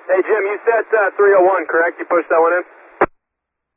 Hey, Jim, you set 301, correct? You pushed that one in?